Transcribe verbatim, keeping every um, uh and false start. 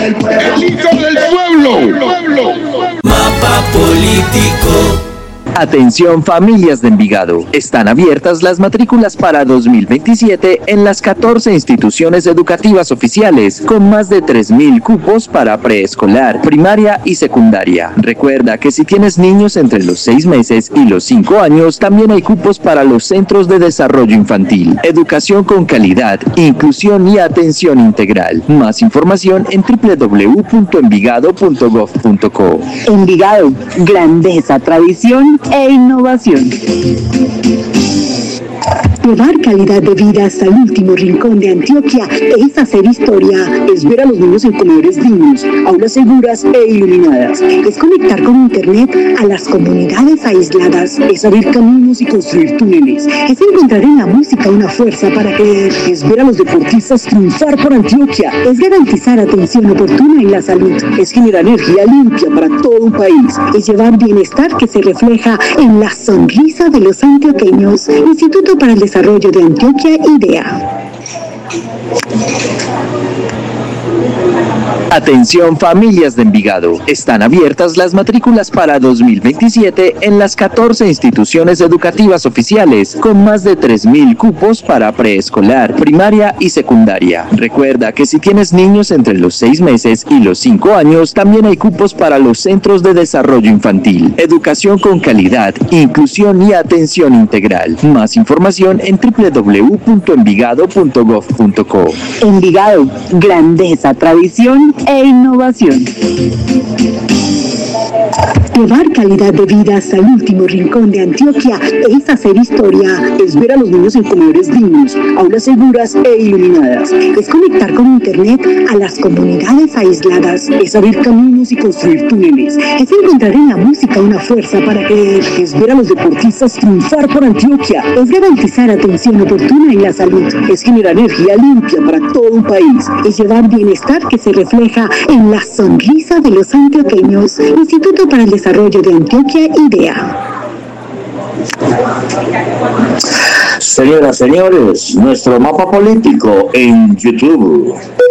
El hijo del pueblo. Mapa político. Atención familias de Envigado, están abiertas las matrículas para dos mil veintisiete en las catorce instituciones educativas oficiales, con más de tres mil cupos para preescolar, primaria y secundaria. Recuerda que si tienes niños entre los seis meses y los cinco años, también hay cupos para los centros de desarrollo infantil. Educación con calidad, inclusión y atención integral. Más información en doble u doble u doble u punto envigado punto gob punto co. Envigado, grandeza, tradición e innovación. Llevar calidad de vida hasta el último rincón de Antioquia es hacer historia, es ver a los niños en comedores dignos, aulas seguras e iluminadas, es conectar con internet a las comunidades aisladas, es abrir caminos y construir túneles, es encontrar en la música una fuerza para creer, es ver a los deportistas triunfar por Antioquia, es garantizar atención oportuna en la salud, es generar energía limpia para todo un país, es llevar bienestar que se refleja en la sonrisa de los antioqueños. Instituto para el Desarrollo de Antioquia, IDEA. Atención familias de Envigado, están abiertas las matrículas para dos mil veintisiete en las catorce instituciones educativas oficiales, con más de tres mil cupos para preescolar, primaria y secundaria. Recuerda que si tienes niños entre los seis meses y los cinco años, también hay cupos para los centros de desarrollo infantil. Educación con calidad, inclusión y atención integral. Más información en doble u doble u doble u punto envigado punto gob punto co. Envigado, grandeza, tradición e innovación. Llevar calidad de vida hasta el último rincón de Antioquia es hacer historia, es ver a los niños en comedores dignos, aulas seguras e iluminadas, es conectar con internet a las comunidades aisladas, es abrir caminos y construir túneles, es encontrar en la música una fuerza para creer, es ver a los deportistas triunfar por Antioquia, es garantizar atención oportuna en la salud, es generar energía limpia para todo un país, es llevar bienestar que se refleja en la sonrisa de los antioqueños. Instituto para el Desarrollo de Antioquia, IDEA. Señoras, señores, nuestro mapa político en YouTube.